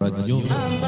رادیو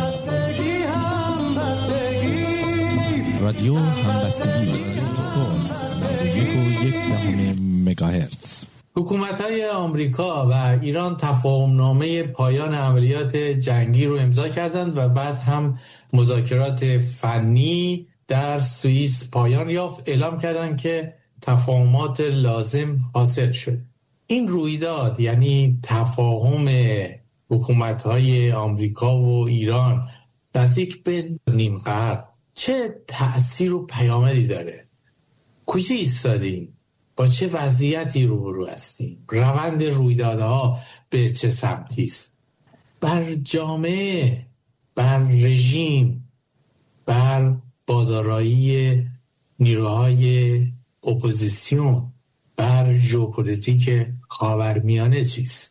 همبستگی استکهلم 91.1 مگاهرتز. حکومت‌های آمریکا و ایران تفاهم‌نامه پایان عملیات جنگی رو امضا کردند و بعد هم مذاکرات فنی در سوئیس پایان یافت. اعلام کردند که تفاهمات لازم حاصل شد. این رویداد یعنی تفاهم حکومت‌های آمریکا و ایران نزدیک به نیم قرن چه تأثیر و پیامدی داره؟ کجا ایستادیم؟ با چه وضعیتی روبرو هستیم؟ روند رویدادها به چه سمتی است؟ بر جامعه، بر رژیم، بر بازارایی نیروهای اپوزیسیون، بر ژئوپلیتیک خاورمیانه چیست؟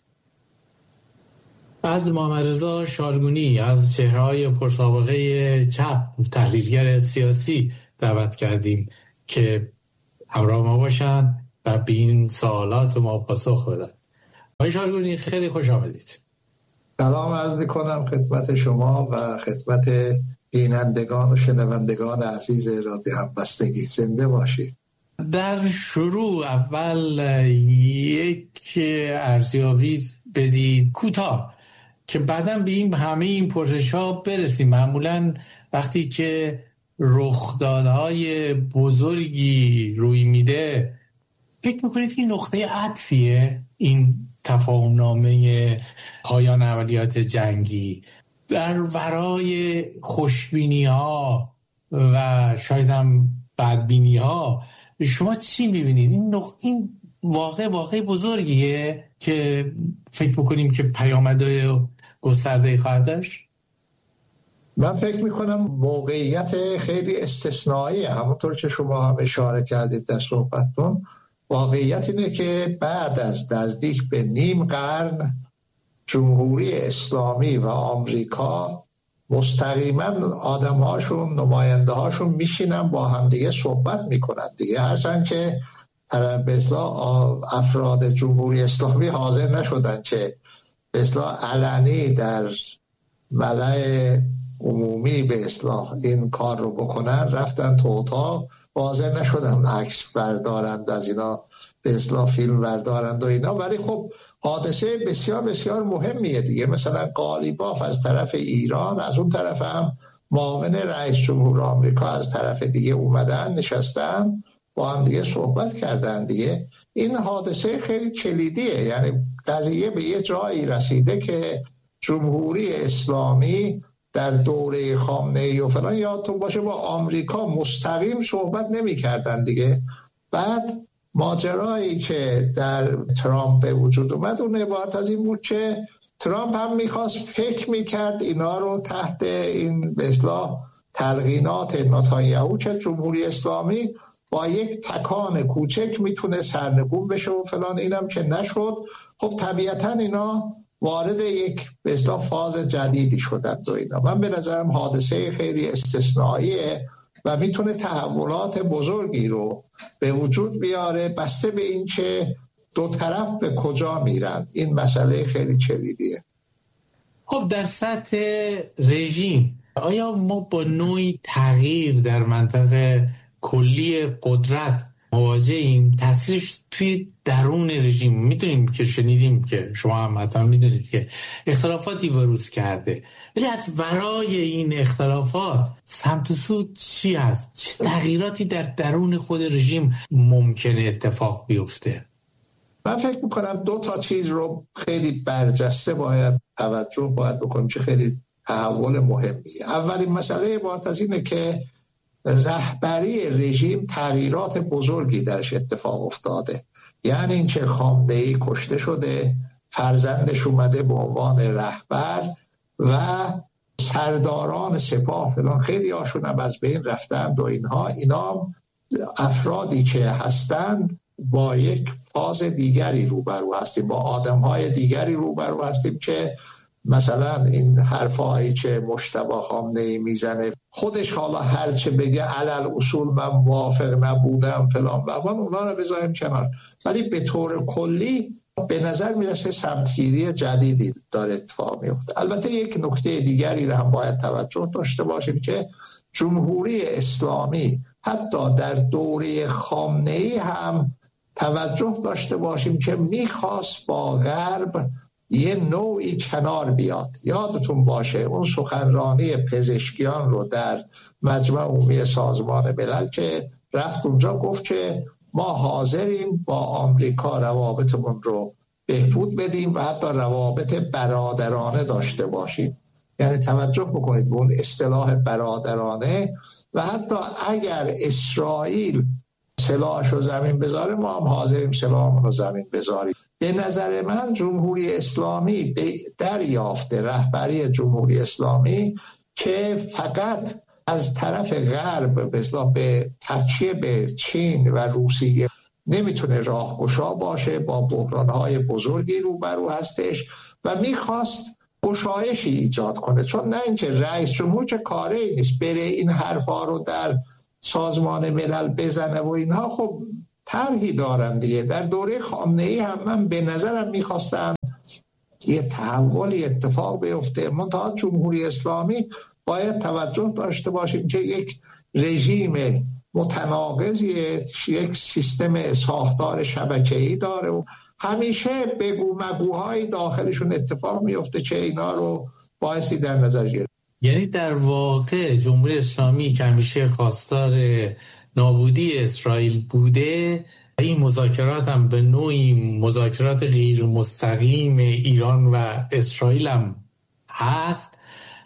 از محمد رضا شالگونی از چهره‌های پرسابقه چپ، تحلیلگر سیاسی دعوت کردیم که همراه ما باشن و به این سوالات ما پاسخ بدن. آقای شالگونی خیلی خوش آمدید. سلام عرض می‌کنم خدمت شما و خدمت بینندگان و شنوندگان عزیز رادیو همبستگی. زنده باشید. در شروع اول یک ارزیابی بدید کوتاه که بعداً به این همه این پرسش‌ها برسیم. معمولاً وقتی که رخدادهای بزرگی روی میده فکر میکنید این نقطه عطفیه، این تفاهمنامه پایان عملیات جنگی در ورای خوشبینی‌ها و شاید هم بدبینی‌ها شما چی میبینید؟ این واقع بزرگیه که فکر میکنیم که پیامدهای گسترده‌ای خواهد داشت؟ من فکر میکنم موقعیت خیلی استثنائیه. همونطور که شما هم اشاره کردید در صحبتتون، واقعیت اینه که بعد از نزدیک به نیم قرن جمهوری اسلامی و آمریکا مستقیما آدمهاشون، نماینده هاشون میشینن با هم دیگه صحبت میکنن دیگه، هرچند که به اصطلاح افراد جمهوری اسلامی حاضر نشدن که به اصطلاح علنی در ملأ عمومی به اصلاح این کار رو بکنن، رفتن تو اتاق، حاضر نشدن عکس بردارند از اینا، به اصلاح فیلم بردارند و اینا. ولی خب حادثه بسیار بسیار مهمیه دیگه. مثلا قالیباف از طرف ایران، از اون طرف هم معاون رئیس جمهور آمریکا از طرف دیگه اومدن نشستن با هم دیگه صحبت کردن دیگه. این حادثه خیلی کلیدیه، یعنی قضیه به یه جایی رسیده که جمهوری اسلامی در دوره خامنه‌ای و فلان یادتون باشه با آمریکا مستقیم صحبت نمی کردن دیگه. بعد ماجرایی که در ترامپ به وجود اومد اون عبارت از این بود که ترامپ هم میخواست، فکر میکرد اینا رو تحت این به اصطلاح تلقینات نتانیاهو که جمهوری اسلامی با یک تکان کوچک میتونه سرنگون بشه و فلان. اینم که نشد. خب طبیعتا اینا وارد یک به اصطلاح فاز جدیدی شدن و اینا. من به نظرم حادثه خیلی استثنائیه و میتونه تحولات بزرگی رو به وجود بیاره، بسته به این که دو طرف به کجا میرن. این مسئله خیلی کلیدیه. خب در سطح رژیم آیا ما با نوعی تغییر در منطقه کلی قدرت مواجهیم؟ تاثیرش توی درون رژیم میدونیم که شنیدیم که شما هم حتما میدونید که اختلافاتی بروز کرده، ولی از ورای این اختلافات سمت و سود چی هست؟ چه تغییراتی در درون خود رژیم ممکنه اتفاق بیفته؟ من فکر میکنم دو تا چیز رو خیلی برجسته باید توجه بکنیم که خیلی تحول مهمیه. اولین مسئله عبارت از اینه که رهبری رژیم تغییرات بزرگی درش اتفاق افتاده. یعنی این که خامنه‌ای کشته شده، فرزندش اومده به عنوان رهبر و سرداران سپاه فلان خیلی هاشون هم از بین رفتند و اینا افرادی که هستند با یک فاز دیگری روبرو هستیم، با آدم‌های دیگری روبرو هستیم که مثلا این حرفایی که مجتبی خامنه‌ای میزنه، خودش حالا هر چه بگه علل اصول من موافق نبودم فلان و اونا رو بذاریم کنار، ولی به طور کلی به نظر میرسه سمتگیری جدیدی داره اتفاق میفته. البته یک نکته دیگری را هم باید توجه داشته باشیم که جمهوری اسلامی حتی در دوره خامنه‌ای هم توجه داشته باشیم که میخواست با غرب یه نوعی کنار بیاد. یادتون باشه اون سخنرانی پزشکیان رو در مجمع عمومی سازمان ملل که رفت اونجا گفت که ما حاضریم با آمریکا روابطمون رو بهبود بدیم و حتی روابط برادرانه داشته باشیم. یعنی توجه بکنید به اون اصطلاح برادرانه و حتی اگر اسرائیل سلاحش رو زمین بذاره ما هم حاضریم سلاحمون رو زمین بذاریم. به نظر من جمهوری اسلامی به دریافت رهبری جمهوری اسلامی که فقط از طرف غرب به تکیه به چین و روسیه نمیتونه راهگشا باشه، با بحرانهای بزرگی روبرو هستش و میخواست گشایشی ایجاد کنه. چون نه اینکه رئیس جمهور که کاره نیست بره این حرفا رو در سازمان ملل بزنه و اینها، خب طرحی دارن دیگه. در دوره خامنه‌ای هم من به نظرم میخواستن یه تحولی اتفاق بیفته، منتها جمهوری اسلامی باید توجه داشته باشیم که یک رژیم متناقضیه، یک سیستم ساختار شبکه‌ای داره و همیشه بگو مگوهای داخلشون اتفاق میفته که اینا رو بایستی در نظر گرفت. یعنی در واقع جمهوری اسلامی که همیشه خواستار نابودی اسرائیل بوده، این مذاکرات هم به نوعی مذاکرات غیر مستقیم ایران و اسرائیل هم هست،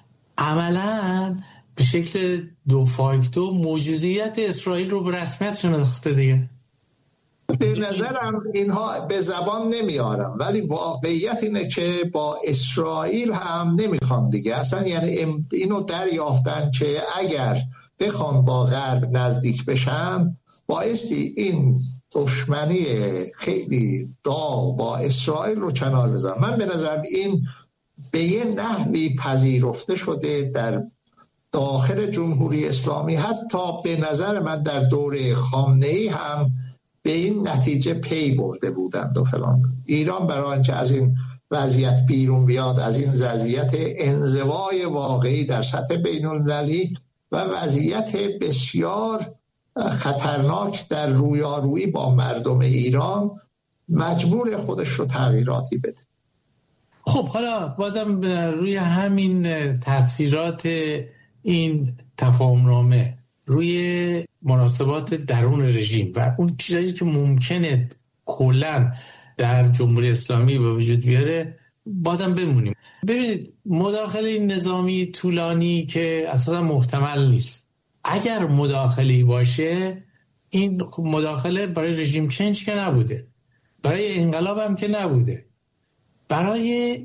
عملاً به شکل دو فاکتو موجودیت اسرائیل رو به رسمیت شناخته دیگه. به نظرم اینها به زبان نمیارم ولی واقعیت اینه که با اسرائیل هم نمیخوان دیگه اصلا. یعنی اینو دریافتن که اگر بخوان با غرب نزدیک بشن بایستی این دشمنی خیلی داغ با اسرائیل رو کنار بذارن. من به نظرم این به یه نحوی پذیرفته شده در داخل جمهوری اسلامی، حتی به نظر من در دوره خامنه‌ای هم به این نتیجه پی برده بودند و فلان. ایران برای اینکه از این وضعیت بیرون بیاد، از این وضعیت انزوای واقعی در سطح بین‌المللی و وضعیت بسیار خطرناک در رویارویی با مردم ایران، مجبور خودش رو تغییراتی بده. خب حالا بازم روی همین تاثیرات این تفاهمنامه روی مناسبات درون رژیم و اون چیزایی که ممکنه کلاً در جمهوری اسلامی به وجود بیاره بازم بمونیم. ببینید مداخله نظامی طولانی که اساسا محتمل نیست، اگر مداخله باشه این مداخله برای رژیم چنج که نبوده، برای انقلاب هم که نبوده، برای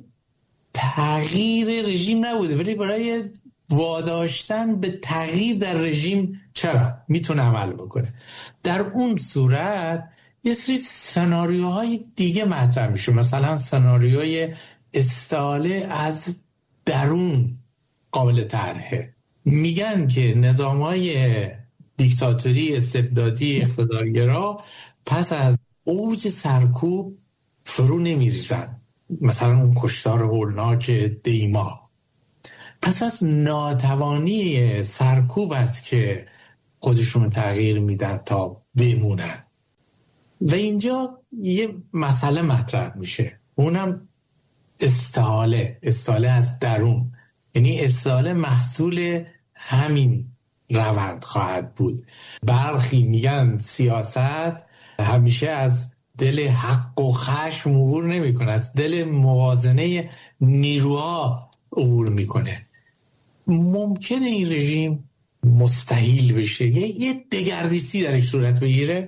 تغییر رژیم نبوده، ولی برای واداشتن به تغییر در رژیم چرا میتونه عمل بکنه. در اون صورت یه سری سناریوهای دیگه مطرح میشه، مثلا سناریوی استعاله از درون قابل طرحه. میگن که نظامهای دیکتاتوری استبدادی اقتدارگرا پس از اوج سرکوب فرو نمیریزن، مثلا اون کشتار هولناک دیما. پس از ناتوانی سرکوب است که خودشون تغییر میدن تا بمونن. و اینجا یه مسئله مطرح میشه، اونم استعاله از درون. یعنی استعاله محصول همین روند خواهد بود. برخی میگن سیاست همیشه از دل حق و خشم عبور نمی کند، دل موازنه نیروها عبور میکنه. ممکنه این رژیم مستحیل بشه، یه دگردیسی درش صورت بگیره؟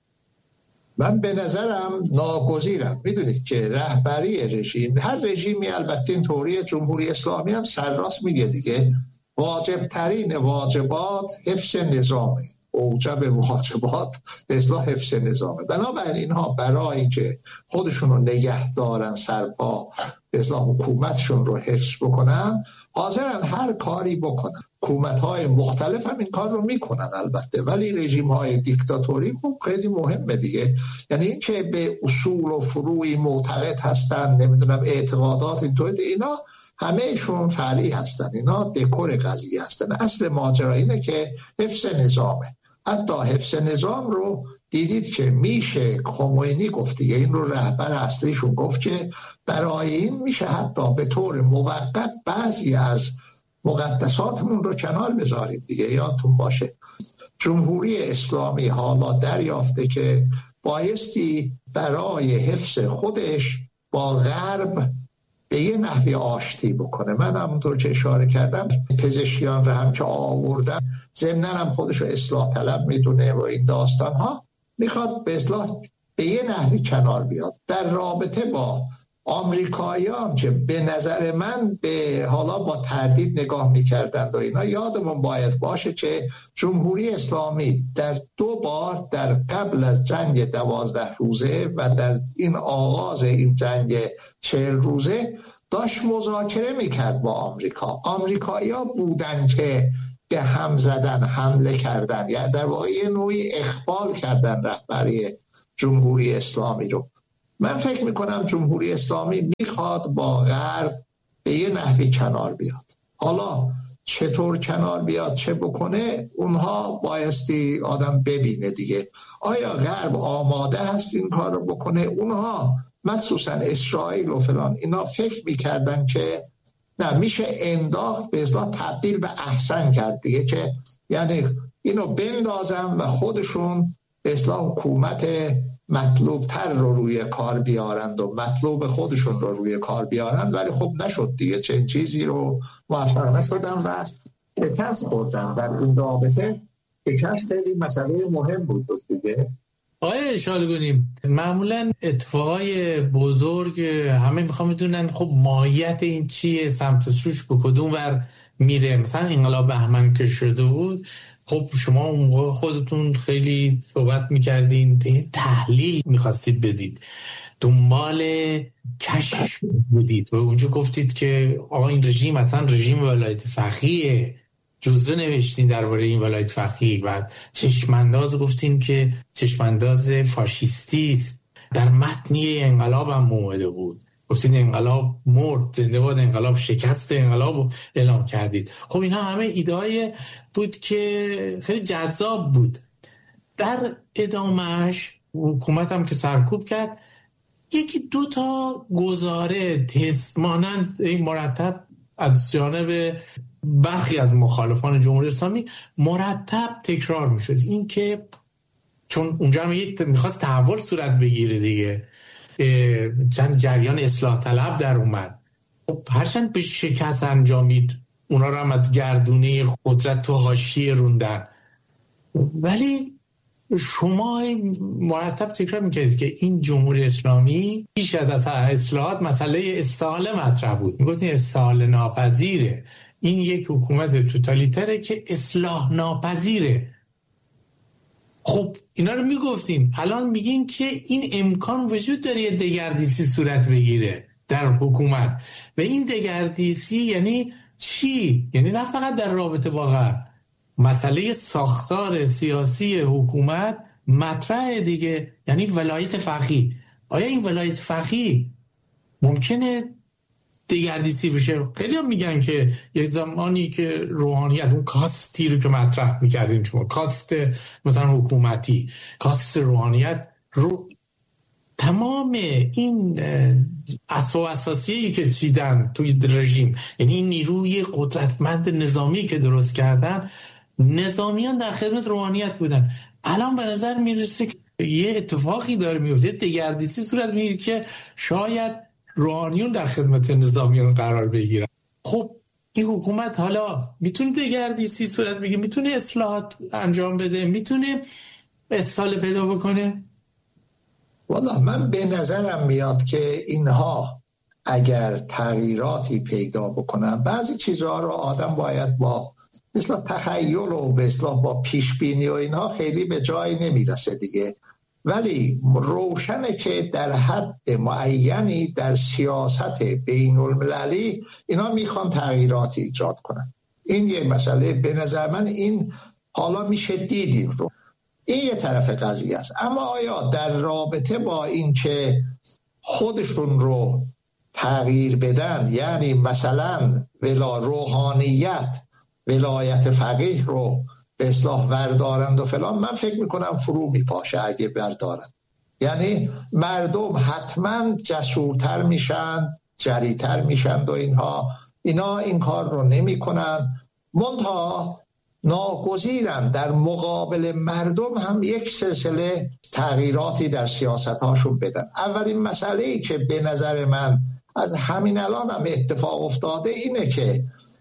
من به نظرم ناگزیرم. میدونید که رهبری رژیم، هر رژیمی البته این طوری جمهوری اسلامی هم سرراست میگه دیگه، واجب ترین واجبات حفظ نظامه. اوجب واجبات به اصلاح حفظ نظامه. بنابراین اینها برای اینکه خودشون رو نگه دارن سرپا، به اصلاح حکومتشون رو حفظ بکنن، حاضرن هر کاری بکنن. حکومت‌های مختلف هم این کار رو میکنن البته، ولی رژیم‌های دیکتاتوری خب خیلی مهمه دیگه. یعنی این که به اصول و فروعی معتقد هستن، نمیدونم اعتقادات اینطوری، اینا همهشون فرعی هستن، اینا دکور قضیه هستن. اصل ماجرا اینه که حفظ نظامه. حتی حفظ نظام رو دیدید که میشه، خمینی گفت دیگه، این رو رهبر اصلیشون گفت که برای این میشه حتی به طور موقت بعضی از مقدساتمون رو کنار بذاریم دیگه. یادتون باشه جمهوری اسلامی حالا دریافته که بایستی برای حفظ خودش با غرب به یه نحوی آشتی بکنه. من همونطور که اشاره کردم پزشکیان رو هم که آوردم، ضمناً هم خودش رو اصلاح طلب میدونه و این داستان ها، میخواد به اصلاح به یه نحوی کنار بیاد. در رابطه با آمریکایی‌ها که به نظر من به حالا با تردید نگاه میکردند و اینا، یادمون باید باشه که جمهوری اسلامی در 2 بار در قبل از جنگ 12 روزه و در این آغاز این جنگ 40 روزه داشت مذاکره میکرد با آمریکا. آمریکایی‌ها بودن که به هم زدن، حمله کردن، یعنی در واقع یه نوعی اخبار کردن رهبری جمهوری اسلامی رو. من فکر میکنم جمهوری اسلامی میخواد با غرب به یه نحوی کنار بیاد. حالا چطور کنار بیاد، چه بکنه، اونها بایستی آدم ببینه دیگه. آیا غرب آماده هست این کار رو بکنه؟ اونها مخصوصا اسرائیل و فلان اینا فکر میکردن که نه، میشه انداخت به اصلاح تبدیل به احسن کرد دیگه، که یعنی اینو بندازن و خودشون به اصلاح حکومت مطلوب تر رو روی کار بیارند و مطلوب خودشون رو روی کار بیارند. ولی خب نشد دیگه، چنین چیزی رو موفق نشدن و شکست خوردن. در این رابطه شکست خیلی مسئله مهم بود دیگه. آقای شالگونی، معمولا اتفاقای بزرگ همه میخوام بدونن خب ماهیت این چیه، سمت سوش به کدوم ور میره. مثلا انقلاب بهمن که شده بود، خب شما اون موقع خودتون خیلی صحبت میکردین، تحلیل میخواستید بدید، دنبال کشف بودید و اونجا گفتید که آقا این رژیم اصلا رژیم ولایت فقیه، جزء نوشتین درباره این ولایت فقیه و چشمانداز گفتین که چشمانداز فاشیستی است. در متنی انقلاب هم اومده بود، گفتین انقلاب مرد، زنده باد انقلاب، شکست انقلاب رو اعلام کردید. خب اینا همه ایده‌های بود که خیلی جذاب بود. در ادامهش حکومت هم که سرکوب کرد، 1-2 تا گزاره تست مانند این مرتب از جانب برخی از مخالفان جمهوری اسلامی مرتب تکرار میشد. این که چون اونجا هم میخواست تحول صورت بگیره دیگه، چند جریان اصلاح طلب در اومد، خب هرچند به شکست انجامید، اونا رو هم از گردونه قدرت تو حاشیه روندن، ولی شما مرتب تکرار میکردید که این جمهوری اسلامی پیش از اصلاحات مسئله استحاله مطرح بود. میگفتین استحاله ناپذیره، این یک حکومت توتالیتره که اصلاح ناپذیره. خب اینا رو میگفتیم، الان میگین که این امکان وجود داره یه دگردیسی صورت بگیره در حکومت. و این دگردیسی یعنی چی؟ یعنی نه فقط در رابطه با غرب، مسئله ساختار سیاسی حکومت مطرح دیگه، یعنی ولایت فقیه. آیا این ولایت فقیه ممکنه دگردیسی بشه؟ خیلی هم میگن که یک زمانی که روحانیت اون کاستی رو که مطرح میکردین شما، کاست مثلا حکومتی، کاست روحانیت رو تمام این اسباب اساسیه‌ای که چیدن توی رژیم، یعنی این نیروی قدرتمند نظامی که درست کردن، نظامیان در خدمت روحانیت بودن. الان به نظر میرسه که یه اتفاقی داره میفته، دگردیسی صورت میگیره که شاید روحانیون در خدمت نظامیان قرار بگیرن. خب این حکومت حالا میتونه دگردیسی صورت بگیره، میتونه اصلاحات انجام بده، میتونه اصلاح پیدا بکنه؟ والا من به نظرم میاد که اینها اگر تغییراتی پیدا بکنن، بعضی چیزها رو آدم باید با مثلا تخیل و به اصطلاح با پیش بینی و اینها خیلی به جایی نمیرسه دیگه. ولی روشنه که در حد معینی در سیاست بین المللی اینا میخوان تغییراتی ایجاد کنن. این یه مسئله به نظر من این حالا میشه دیدیم رو. این یه طرف قضیه است. اما آیا در رابطه با این که خودشون رو تغییر بدن، یعنی مثلا روحانیت ولایت فقیه رو به اصلاح وردارند و فلان، من فکر میکنم فرو میپاشه اگه بردارن. یعنی مردم حتما جسورتر میشن، جریتر میشن و اینا این کار رو نمیکنن. منتها ناگزیرن در مقابل مردم هم یک سلسله تغییراتی در سیاستاشون بدن. اولین مسئله‌ای که به نظر من از همین الان هم اتفاق افتاده اینه که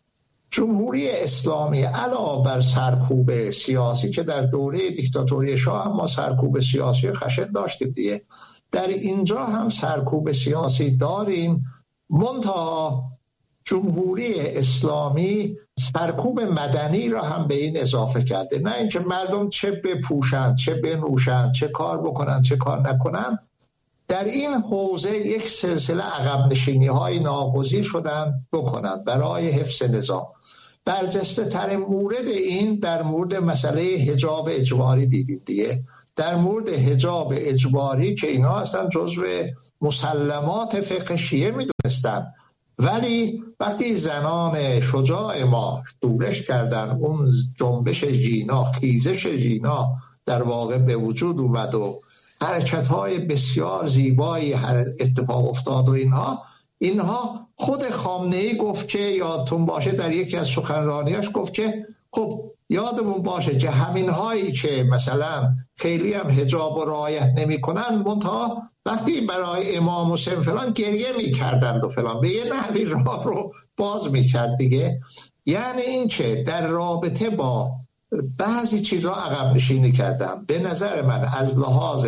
جمهوری اسلامی علاوه بر سرکوب سیاسی که در دوره دیکتاتوری شاه هم ما سرکوب سیاسی خشن داشتیم دیگه، در اینجا هم سرکوب سیاسی داریم. منتها جمهوری اسلامی سرکوب مدنی را هم به این اضافه کرده. نه اینکه مردم چه بپوشند، چه بنوشند، چه کار بکنند، چه کار نکنند. در این حوزه یک سلسله عقب نشینی های ناگزیر شدن بکنند برای حفظ نظام. برجسته ترین مورد این در مورد مسئله حجاب اجباری دیدیم دیگه. در مورد حجاب اجباری که اینا اصلا جزو مسلمات فقه شیعه میدونستن، ولی وقتی زنان شجاع ما شورش کردن، اون جنبش جینا، خیزش جینا در واقع به وجود اومد و حرکت‌های بسیار زیبایی اتفاق افتاد و اینها خود خامنه‌ای گفت که یادتون باشه در یکی از سخنرانیاش گفت که خب یادمون باشه که همین هایی که مثلا خیلی هم حجاب و رعایت نمی کنن منتها وقتی برای امام حسین فلان گریه می کردند و فلان به یه نحوی راه رو باز می کرد دیگه. یعنی این که در رابطه با بعضی چیزها عقب نشینی کردن. به نظر من از لحاظ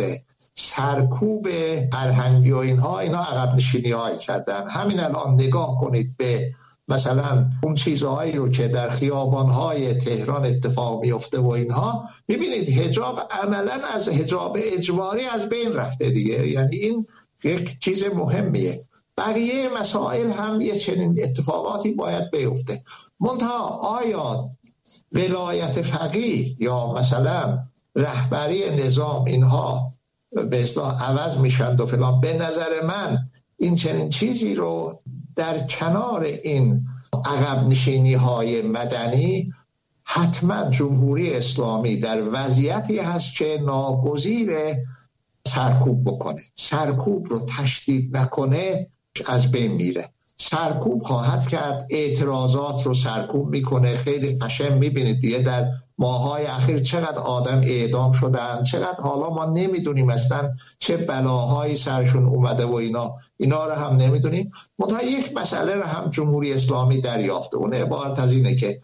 سرکوب فرهنگی و اینا عقب نشینی هایی کردن. همین الان نگاه کنید به مثلا اون چیزهایی رو که در خیابان‌های تهران اتفاق میفته و اینها، میبینید حجاب عملاً از حجاب اجباری از بین رفته دیگه. یعنی این یک چیز مهمیه. بقیه مسائل هم یه چنین اتفاقاتی باید بیفته. منتها آیا ولایت فقیه یا مثلا رهبری نظام اینها به اصطلاح عوض میشن و فلان؟ به نظر من این چنین چیزی رو در کنار این عقب نشینی های مدنی حتما جمهوری اسلامی در وضعیتی هست که ناگزیره سرکوب بکنه. سرکوب رو تشدید نکنه از بین میره. سرکوب خواهد کرد، اعتراضات رو سرکوب میکنه. خیلی قشنگ میبینید دیگه در ماهای اخیر چقدر آدم اعدام شدن، چقدر حالا ما نمیدونیم اصلا چه بلاهایی سرشون اومده و اینا رو هم نمیدونیم. منتها یک مسئله رو هم جمهوری اسلامی دریافته، اون عبارت از اینه که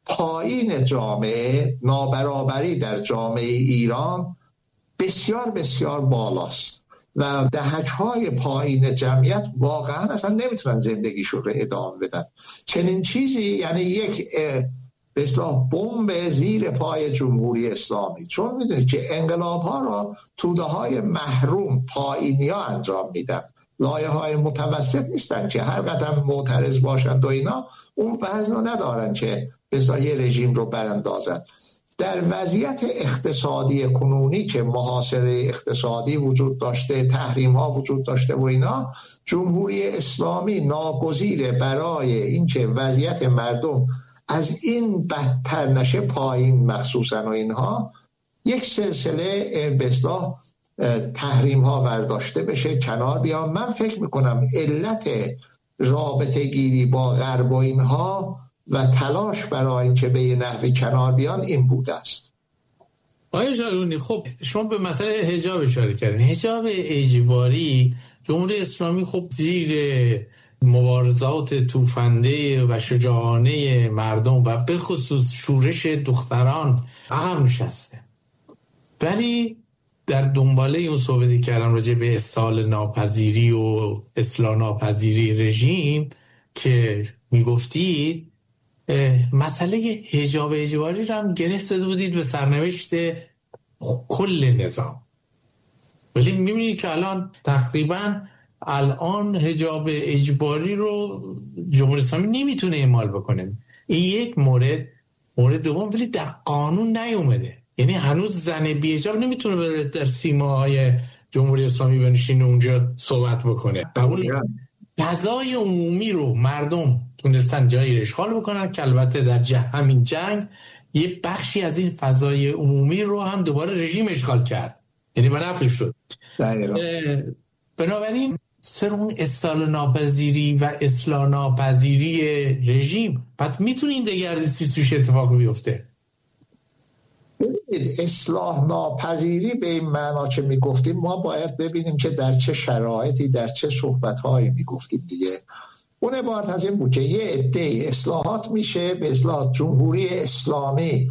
پایین جامعه، نابرابری در جامعه ایران بسیار بسیار بالاست و دهک‌های پایین جمعیت واقعا اصلا نمیتونن زندگیشون رو ادامه بدن. چنین چیزی یعنی یک به اصطلاح بمب زیر پای جمهوری اسلامی، چون میدونید که انقلاب‌ها را توده‌های محروم پایینی‌ها انجام میدن، لایه‌های متوسط نیستن که هر قدم معترض باشند و اینا اون وزن رو ندارن که به اصطلاح رژیم رو براندازن. در وضعیت اقتصادی کنونی که محاصره اقتصادی وجود داشته، تحریم‌ها وجود داشته و اینا، جمهوری اسلامی ناگزیره برای اینکه وضعیت مردم از این بدتر نشه پایین مخصوصا و اینها، یک سلسله به اصطلاح تحریم ها برداشته بشه، کنار بیان. من فکر میکنم علت رابطه گیری با غرب و اینها و تلاش برای اینکه به یه نحوی کنار بیان این بوده است. آقای جالونی، خب شما به مسئله حجاب اشاره کردین. حجاب اجباری جمهوری اسلامی خب زیر مبارزات توفنده و شجاعانه مردم و به خصوص شورش دختران عقب نشسته، ولی در دنباله اون صحبتی کردم راجع به اصلاح ناپذیری و اصلاح ناپذیری رژیم که میگفتید، مسئله حجاب اجباری رو هم گرفته بودید به سرنوشت کل نظام، ولی میبینید که الان حجاب اجباری رو جمهوری اسلامی نمیتونه اعمال بکنه. این یک مورد دوم، ولی در قانون نیومده، یعنی هنوز زن بی حجاب نمیتونه بره در سیماهای جمهوری اسلامی بنشینه اونجا صحبت بکنه. قبول فضای عمومی رو مردم تونستن جایی اشغال بکنن که البته در همین جنگ یه بخشی از این فضای عمومی رو هم دوباره رژیم اشغال کرد، یعنی به نفعش شد. بنابراین سر اون اصلاح ناپذیری و اصلاح ناپذیری رژیم، پس میتونین دگردیسی توش اتفاق بیفته. اصلاح ناپذیری به این معنا که میگفتیم، ما باید ببینیم که در چه شرایطی، در چه صحبت‌هایی میگفتیم دیگه. اون عبارت از این بود که یه عده اصلاحات میشه، به اصلاح جمهوری اسلامی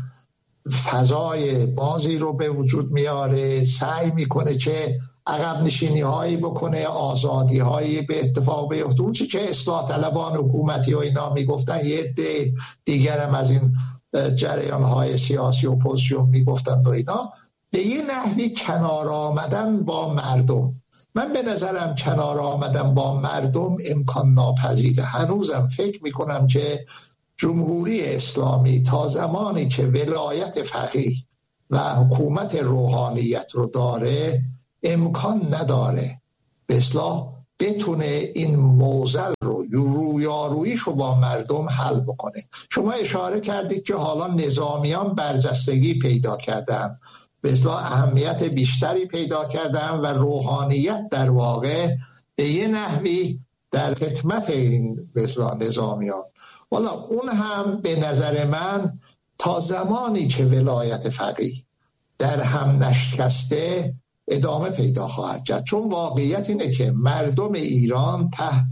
فضای بازی رو به وجود میاره، سعی میکنه که عقب نشینی هایی بکنه، آزادی هایی به اتفاق بیفته. اون چی که اصلاح طلبان حکومتی و اینا میگفتن، یه عده دیگر هم از این جریان های سیاسی اپوزیسیون میگفتن و اینا، به یه نحوی کنار آمدن با مردم. من به نظرم کنار آمدن با مردم امکان ناپذیره. هنوزم فکر میکنم که جمهوری اسلامی تا زمانی که ولایت فقیه و حکومت روحانیت رو داره، امکان نداره به اصلاح بتونه این معضل رو رویاروییش رو با مردم حل بکنه. شما اشاره کردید که حالا نظامیان برجستگی پیدا کردن، به اصلاح اهمیت بیشتری پیدا کردن و روحانیت در واقع به یه نحوی در خدمت این به اصلاح نظامیان. والا اون هم به نظر من تا زمانی که ولایت فقیه در هم نشکسته ادامه پیدا خواهد کرد، چون واقعیت اینه که مردم ایران تحت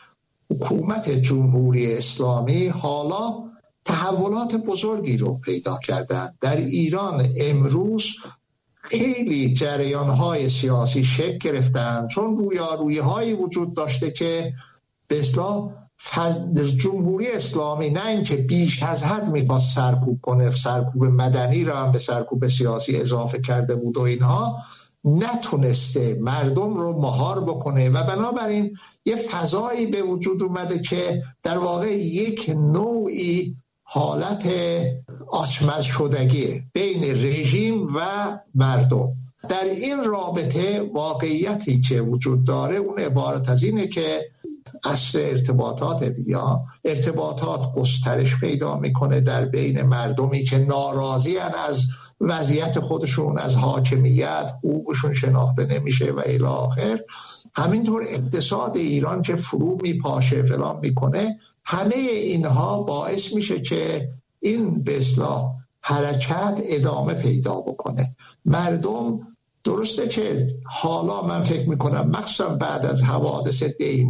حکومت جمهوری اسلامی حالا تحولات بزرگی رو پیدا کردن. در ایران امروز خیلی جریان‌های سیاسی شکل گرفتن، چون رویارویی‌هایی وجود داشته که به اصطلاح جمهوری اسلامی نه اینکه بیش از حد می‌خواست سرکوب کنه، سرکوب مدنی رو هم به سرکوب سیاسی اضافه کرده بود و اینها، نتونسته مردم رو مهار بکنه و بنابراین یه فضایی به وجود اومده که در واقع یک نوعی حالت آچمز شدگی بین رژیم و مردم. در این رابطه واقعیتی که وجود داره اون عبارت از اینه که اصل ارتباطات دیگه، ارتباطات گسترش پیدا میکنه در بین مردمی که ناراضی از وضعیت خودشون، از حاکمیت، حقوقشون شناخته نمیشه و الی آخر. همینطور اقتصاد ایران که فرو میپاشه فلان میکنه. همه اینها باعث میشه که این به اصطلاح حرکت ادامه پیدا بکنه. مردم درسته که حالا من فکر میکنم مخصوصا بعد از حوادث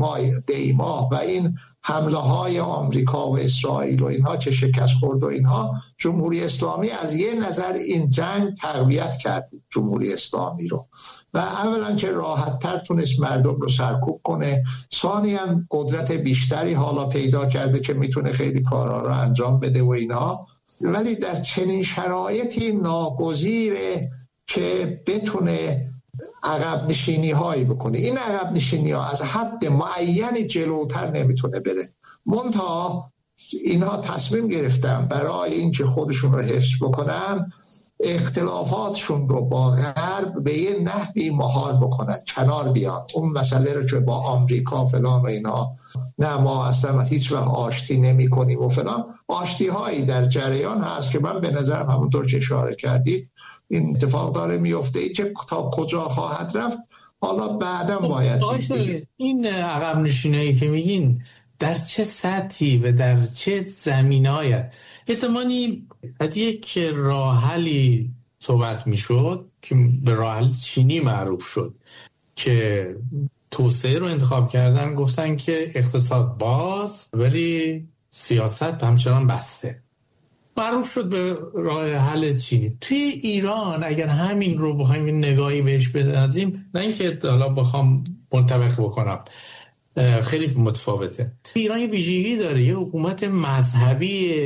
دیما و این حمله های آمریکا و اسرائیل و اینها که شکست خورد و اینها، جمهوری اسلامی از یه نظر این جنگ تقویت کرد جمهوری اسلامی رو و اولا که راحت تر تونست مردم رو سرکوب کنه، ثانیاً قدرت بیشتری حالا پیدا کرده که میتونه خیلی کارها رو انجام بده و اینها. ولی در چنین شرایطی ناگزیره که بتونه عقب نشینی هایی بکنه. این عقب نشینی ها از حد معینی جلوتر نمیتونه بره. منتها اینها تصمیم گرفتن برای اینکه خودشون رو حفظ بکنن اختلافاتشون رو با غرب به یه نحوی مهار بکنن، کنار بیان. اون مسئله رو که با آمریکا فلان و اینا، نه ما اصلا هیچ وقت آشتی نمی کنیم و فلان، آشتی هایی در جریان هست که من به نظرم همونطور که اشاره کردید این اتفاق داره میفته. این که تا کجا خواهد رفت حالا بعداً باید این عقب نشینایی که میگین در چه سطحی و در چه زمینه‌ای احتمالی از یک راه حلی صحبت میشد که به راه حل چینی معروف شد که توسعه رو انتخاب کردن، گفتن که اقتصاد باز ولی سیاست همچنان بسته، معروف شد به راه حل چینی. توی ایران اگر همین رو بخوایم نگاهی بهش بندازیم، نه اینکه حالا بخوام منطبق بکنم، خیلی متفاوته. ایران یه ویژگی داره، یه حکومت مذهبی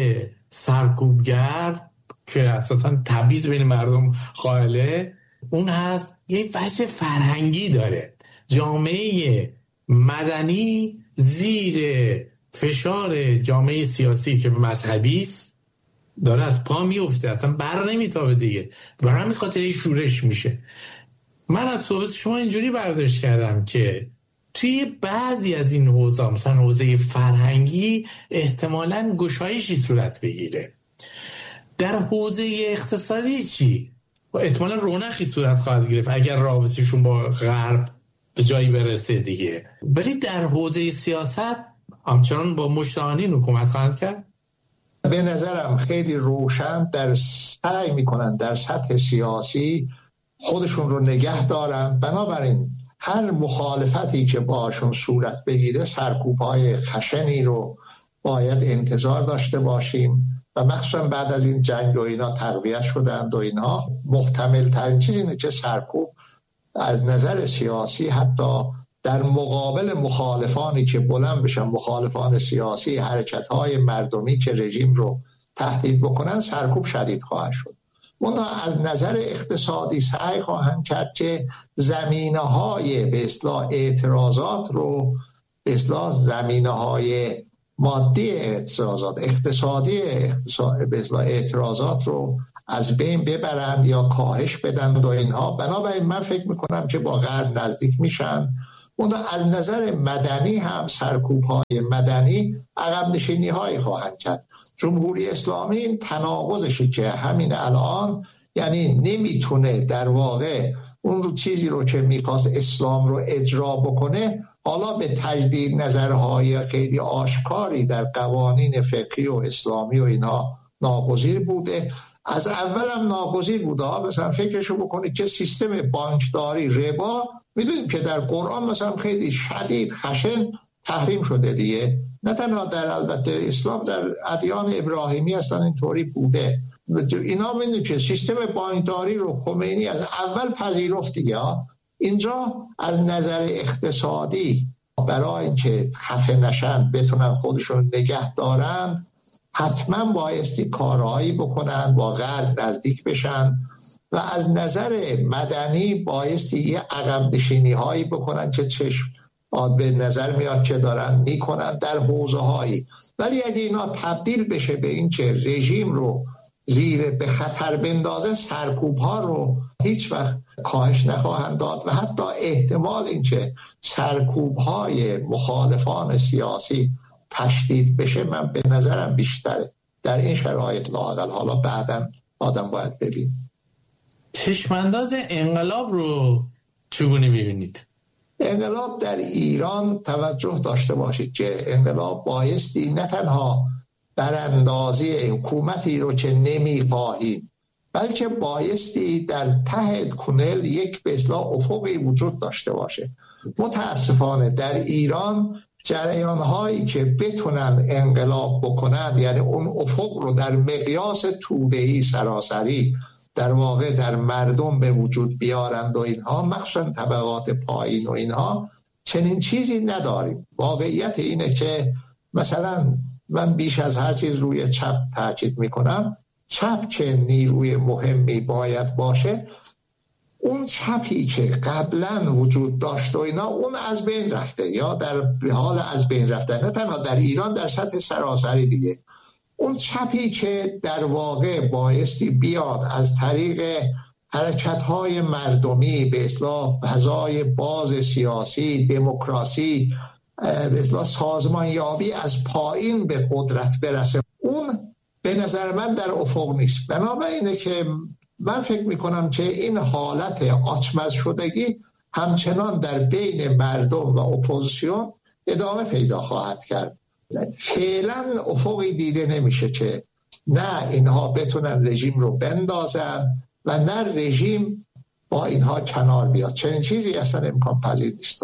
سرکوبگر که اساسا تبعیض بین مردم قائله، اون هست. یه وجه فرهنگی داره. جامعه مدنی زیر فشار جامعه سیاسی که مذهبی است داره از پا میفته، اصلا بر نمیتابه دیگه، برای همین خاطر شورش میشه. من از صحبت شما اینجوری برداشت کردم که توی بعضی از این حوزه، مثلا حوزه فرهنگی، احتمالاً گشایشی صورت بگیره. در حوزه اقتصادی چی؟ احتمالاً رونقی صورت خواهد گرفت اگر رابطه‌شون با غرب به جایی برسه دیگه. ولی در حوزه سیاست همچنان با مشتاقانین حکومت خواهند کرد. به نظرم خیلی روشن در سعی میکنن در سطح سیاسی خودشون رو نگه دارن، بنابراین هر مخالفتی که باشون صورت بگیره سرکوب‌های خشنی رو باید انتظار داشته باشیم و مخصوصا بعد از این جنگ و اینا تقویت شدند و اینها، محتمل ترین چیز اینه که سرکوب از نظر سیاسی حتی در مقابل مخالفانی که بلند بشن، مخالفان سیاسی، حرکت‌های مردمی که رژیم رو تهدید بکنن، سرکوب شدید خواهد شد. اونها از نظر اقتصادی سعی خواهند کرد که زمینه‌های به اصطلاح اعتراضات رو، به اصطلاح زمینه‌های مادی اعتراضات، اقتصادی به اصطلاح اعتراضات رو از بین ببرند یا کاهش بدن و اینها. بنابراین من فکر میکنم که با غرب نزدیک میشن. اونها از نظر مدنی هم سرکوب‌های مدنی عقب نشینی‌هایی خواهند کرد. جمهوری اسلامی این تناقضشی که همین الان، یعنی نمیتونه در واقع اون رو چیزی رو که میخواست اسلام رو اجرا بکنه، حالا به تجدید نظرهای خیلی آشکاری در قوانین فقهی و اسلامی و اینا ناگزیر بوده. از اول هم ناگزیر بوده. مثلا فکرشو بکنید که سیستم بانکداری، ربا، میدونیم که در قرآن مثلا خیلی شدید خشن تحریم شده دیگه. نه تنها در البته اسلام، در ادیان ابراهیمی اصلا اینطوری بوده. اینا میدونیم که سیستم بانکداری رو خمینی از اول پذیرفت دیگه. اینجا از نظر اقتصادی برای اینکه خفه نشن، بتونن خودشون نگه دارن، حتما بایستی کارهایی بکنن، با غرب نزدیک بشن و از نظر مدنی بایستی یه عقب نشینی هایی بکنن که چشم به نظر میاد که دارن میکنن در حوزه هایی. ولی اگه اینا تبدیل بشه به این که رژیم رو زیر به خطر بندازه، سرکوب ها رو هیچ وقت کاهش نخواهند داد و حتی احتمال این که سرکوب های مخالفان سیاسی تشدید بشه من به نظرم بیشتره در این شرایط لااقل. حالا بعداً آدم باید ببین. چشمانداز انقلاب رو چگونه میبینید؟ انقلاب در ایران توجه داشته باشید که انقلاب بایستی نه تنها براندازی حکومتی رو که نمیخواهیم، بلکه بایستی در ته کنل یک به اصطلاح افقی وجود داشته باشه. متاسفانه در ایران جریان هایی که بتونن انقلاب بکنن، یعنی اون افق رو در مقیاس توده‌ای سراسری در واقع در مردم به وجود بیارند و اینها، مخصوصا طبقات پایین و اینها، چنین چیزی نداریم. واقعیت اینه که مثلا من بیش از هر چیز روی چپ تاکید میکنم. چپ که نیروی مهمی باید باشه، اون چپی که قبلا وجود داشت و اینا، اون از بین رفته یا در حال از بین رفتن، نه تنها در ایران، در سطح سراسری دیگه. اون چپی که در واقع بایستی بیاد از طریق حرکت‌های مردمی به اصطلاح فضای باز سیاسی، دموکراسی، به اصطلاح سازمانیابی از پایین به قدرت برسه، اون به نظر من در افق نیست. بنابراینه که من فکر میکنم که این حالت آچمز شدگی همچنان در بین مردم و اپوزیسیون ادامه پیدا خواهد کرد. فعلا افقی دیده نمیشه که نه اینها بتونن رژیم رو بندازن و نه رژیم با اینها کنار بیاد. چنین چیزی اصلا امکان پذیر نیست.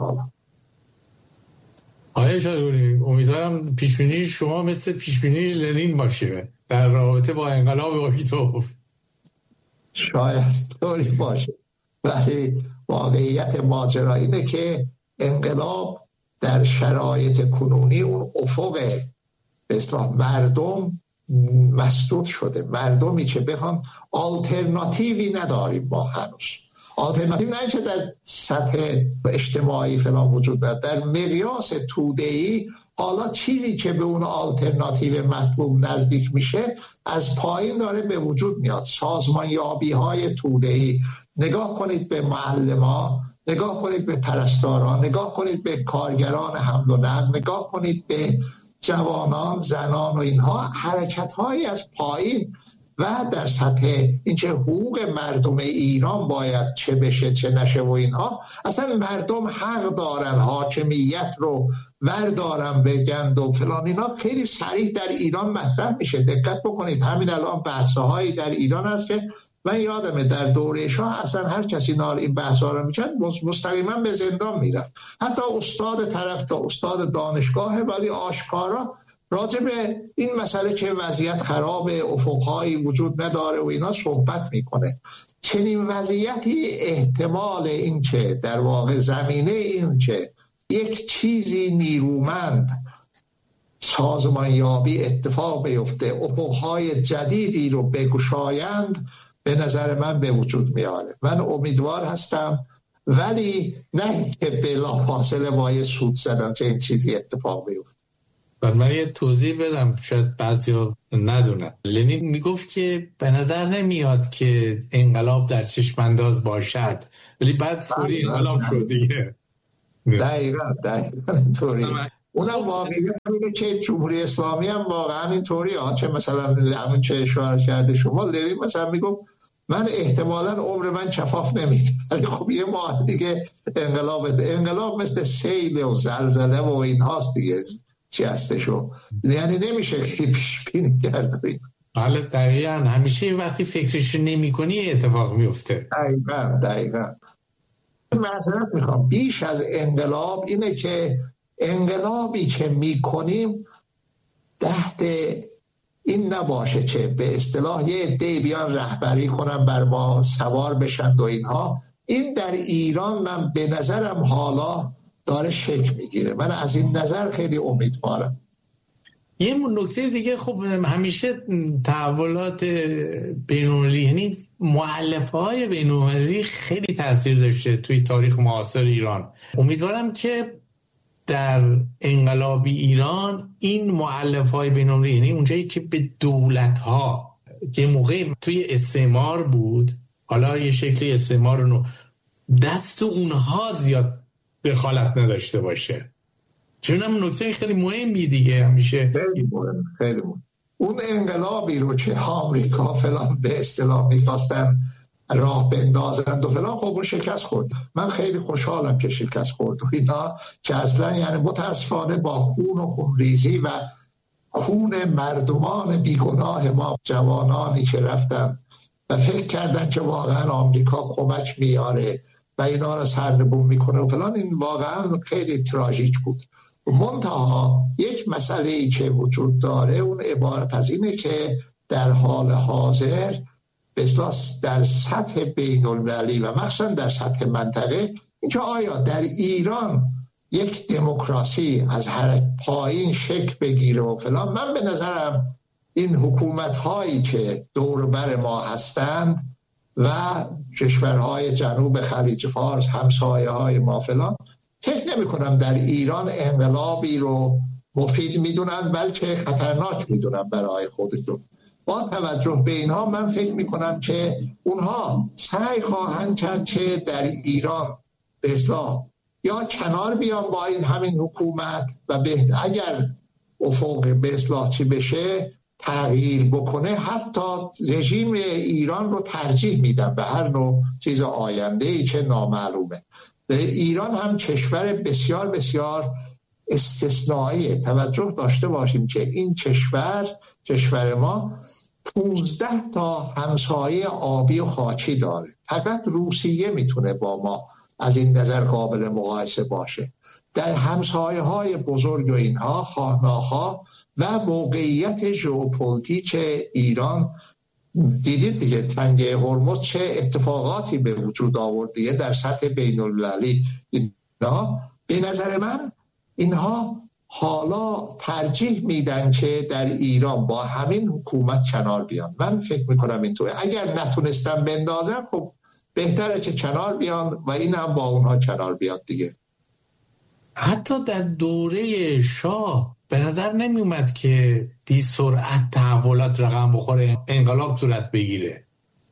آقای شادگوری، امیدوارم پیشبینی شما مثل پیشبینی لنین باشه در رابطه با انقلاب اکتبر. شاید طوری باشه، ولی واقعیت ماجرا اینه که انقلاب در شرایط کنونی اون افق به اصطلاح مردم مسدود شده. مردمی که بخوان آلترناتیوی نداریم ما هنوز. آلترناتیو نه که در سطح اجتماعی فلان وجود نداره، در مقیاس توده‌ای حالا چیزی که به اون آلترناتیو مطلوب نزدیک میشه از پایین داره به وجود میاد. سازمانیابی های توده‌ای، نگاه کنید به معلم‌ها، نگاه کنید به پرستاران، نگاه کنید به کارگران حمل و نقل، نگاه کنید به جوانان، زنان و اینها، حرکت‌هایی از پایین و در سطح اینکه حقوق مردم ایران باید چه بشه چه نشه و اینها. اصلا مردم حق دارن حاکمیت رو وردارن بگند و فلان اینا خیلی سریع در ایران مطرح میشه. دقت بکنید همین الان بحث‌هایی در ایران هست که من یادمه در دوره شاه اصلا هر کسی این بحث‌ها رو می‌کرد مستقیما به زندان میرفت. حتی استاد طرف تا استاد دانشگاه ولی آشکارا راجع به این مسئله که وضعیت خراب، افق‌هایی وجود نداره و اینا صحبت میکنه. چنین وضعیتی احتمال این که در واقع زمینه این که یک چیزی نیرومند سازمانیابی اتفاق بیفته، افق‌های جدیدی رو بگشایند، به نظر من به وجود میاره. من امیدوار هستم، ولی نه که بلافاصله وای سود زدن که این چیزی اتفاق بیفته. من یه توضیح بدم شاید بعضیا ندونن. لنین میگفت که به نظر نمیاد که انقلاب در چشم انداز باشد، ولی بعد فوری انقلاب شد دیگه. دقیقاً اینطوری. اونم واقعیت اینه که جمهوری اسلامی هم واقعا اینطوری ها، چه مثلا همین چه اشاره کرده شما. لنین مثلا میگفت من احتمالاً عمر من کفاف نمیده، ولی خب یه ماه دیگه انقلاب مثل سیل و زلزله و این هاست دیگه، چی هستشو، یعنی نمیشه که پیش بینی کرد. بله دقیقاً، همیشه وقتی فکرش نمی کنی اتفاق میفته. دقیقاً. معذرت میخوام، بیش از انقلاب اینه که انقلابی که میکنیم تحت این نباشه که به اصطلاح یه عده‌ای بیان رهبری کنن بر ما سوار بشن و اینها. این در ایران من به نظرم حالا داره شکل میگیره. من از این نظر خیلی امیدوارم. یه نکته دیگه، خب همیشه تحولات بین‌المللی، یعنی مؤلفه‌های بین‌المللی خیلی تاثیر داشته توی تاریخ معاصر ایران. امیدوارم که در انقلاب ایران این مؤلفه‌های بین‌المللی، یعنی اونجایی که به دولت‌ها که موقع توی استعمار بود، حالا یه شکلی استعمار رو دست اونها زیاد دخالت نداشته باشه. چون هم نکته خیلی مهمی دیگه همیشه خیلی مهم. اون انقلابی رو که آمریکا فلان به اصطلاح می‌خواستن راه بندازند و فلان، خب اون شکست خورد. من خیلی خوشحالم که شکست خورد و اینا، که اصلا یعنی متاسفانه با خون و خونریزی و خون مردمان بیگناه ما، جوانانی که رفتن و فکر کردن که واقعا آمریکا کمک میاره و اینا رو سرنگون میکنه و فلان، این واقعا خیلی تراژیک بود. منتها یک مسئله‌ای که وجود داره اون عبارت از اینه که در حال حاضر بسیار در سطح بین المللی و مخصوصا در سطح منطقه، اینکه آیا در ایران یک دموکراسی از هر پایین شکل بگیره و فلان. من به نظرم این حکومت هایی که دور بر ما هستند و کشورهای جنوب خلیج فارس، همسایه های ما فلان، فکر نمی کنم در ایران انقلابی رو مفید میدونن، بلکه خطرناک میدونن برای خودشون. با توجه به اینها من فکر میکنم که اونها سعی خواهند کرد که در ایران به اصلاح یا کنار بیان با این همین حکومت و اگر افق به اصلاح چی بشه تغییر بکنه، حتی رژیم ایران رو ترجیح میدن به هر نوع چیز آینده‌ای که نامعلومه. ایران هم کشور بسیار بسیار استثنائیه. توجه داشته باشیم که این کشور ما 15 تا همسایه آبی و خاکی داره. فقط روسیه میتونه با ما از این نظر قابل مقایسه باشه. در همسایه های بزرگ و اینها، خانه‌ها و موقعیت ژئوپلیتیک ایران، دیدید دیگه تنگه هرمز چه اتفاقاتی به وجود آورد دیگه در سطح بین المللی. اینا به نظر من اینها حالا ترجیح میدن که در ایران با همین حکومت کنار بیان. من فکر میکنم اینطوره. اگر نتونستن بندازن خب بهتره که کنار بیان و این هم با اونها کنار بیاد دیگه. حتی در دوره شاه به نظر نمی اومد که بی سرعت تحولات رقم بخوره، انقلاب صورت بگیره.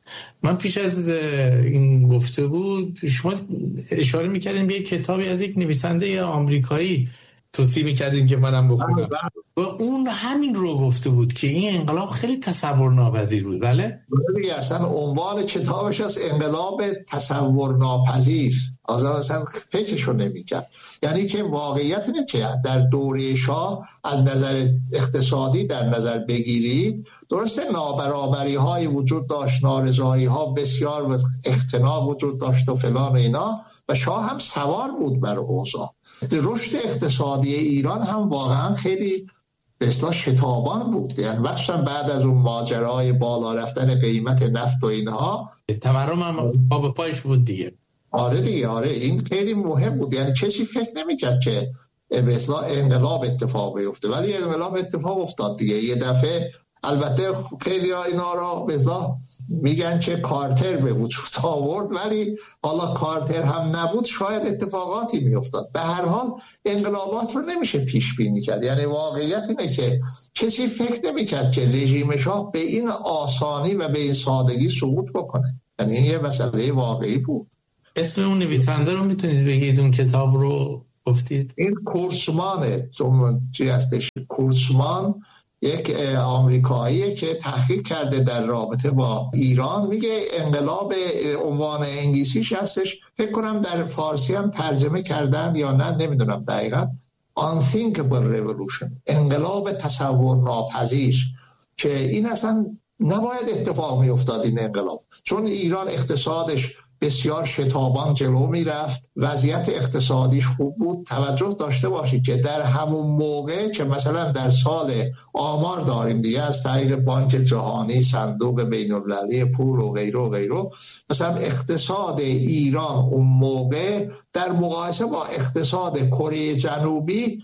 من پیش از این گفته بود شما اشاره میکردین به یک کتابی از یک نویسنده آمریکایی توصیه میکردین که منم بخونم و اون همین رو گفته بود که این انقلاب خیلی تصور ناپذیر بود. بله؟ اصلا عنوان کتابش از انقلاب تصور ناپذیر، اصلا فکرشو نمیکرد. یعنی که واقعیت اینه که در دوره شاه از نظر اقتصادی در نظر بگیرید، درسته نابرابری های وجود داشت، نارضایی ها بسیار، اختناق وجود داشت و فلان و اینا، و شاه هم سوار بود بر اوضاع. رشد اقتصادی ایران هم واقعا خیلی به اصطلاح شتابان بود، یعنی وقتا بعد از اون ماجرای بالا رفتن قیمت نفت و اینها تورم هم پا به پایش بود دیگه. آره دیگه، آره این خیلی مهم بود. یعنی کسی فکر نمی‌کرد که به اصطلاح انقلاب اتفاق بیفته، ولی انقلاب اتفاق افتاد دیگه یه دفعه. البته خیلی ها اینا را به اصطلاح میگن که کارتر به وجود آورد، ولی حالا کارتر هم نبود شاید اتفاقاتی میافتاد. به هر حال انقلابات رو نمیشه پیش بینی کرد. یعنی واقعیت اینه که کسی فکر نمیکرد که رژیم شاه به این آسانی و به این سادگی سقوط بکنه. یعنی یه مسئله واقعی بود. اسم اون نویسنده رو میتونید بگید؟ اون کتاب رو گفتید این کورسمانه، چی هستش؟ کورسمان یک آمریکاییه که تحقیق کرده در رابطه با ایران. میگه انقلاب، عنوان انگلیسیش هستش، فکر کنم در فارسی هم ترجمه کردن یا نه نمیدونم دقیقا، unthinkable revolution، انقلاب تصور ناپذیر، که این اصلا نباید اتفاق میافتاد این انقلاب، چون ایران اقتصادش بسیار شتابان جلو میرفت، وضعیت اقتصادیش خوب بود. توجه داشته باشید که در همون موقع که مثلا در سال آمار داریم دیگه از طریق بانک جهانی، صندوق بین‌المللی پول و غیره و غیره، مثلا اقتصاد ایران اون موقع در مقایسه با اقتصاد کره جنوبی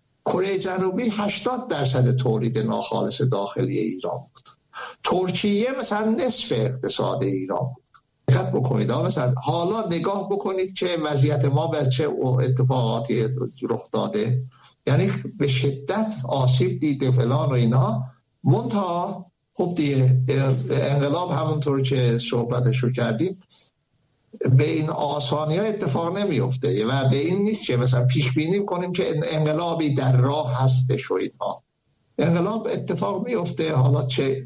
80% تولید ناخالص داخلی ایران بود. ترکیه مثلا نصف اقتصاد ایران بود. دقت بکنید مثلا حالا نگاه بکنید که وضعیت ما به چه اتفاقاتی رخ داده، یعنی به شدت آسیب دیده فلان و اینا. منتها خب دیگه انقلاب همونطور که صحبتش رو کردیم به این آسانی ها اتفاق نمیفته و به این نیست که مثلا پیش بینی کنیم که انقلابی در راه هستش و اینها. انقلاب اتفاق میفته، حالا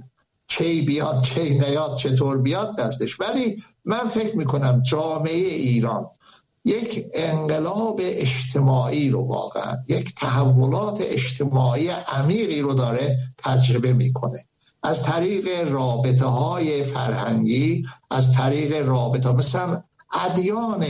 چه بیاد چه نیاد چطور بیاد هستش. ولی من فکر میکنم جامعه ایران یک انقلاب اجتماعی رو، واقعا یک تحولات اجتماعی عمیقی رو داره تجربه میکنه از طریق رابطه های فرهنگی، از طریق رابطه مثلا ادیان،